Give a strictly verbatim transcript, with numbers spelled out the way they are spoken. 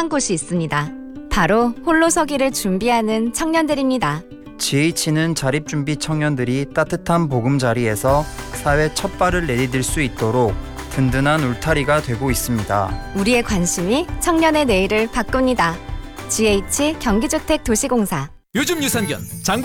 한 곳이 있습니다. 바로 홀로 서기를 준비하는 청년들입니다. 지에이치는 자립준비 청년들이 따뜻한 보금자리에서 사회 첫 발을 내디딜 수 있도록 든든한 울타리가 되고 있습니다. 우리의 관심이 청년의 내일을 바꿉니다. 지에이치 경기주택도시공사. 요즘 유산균 장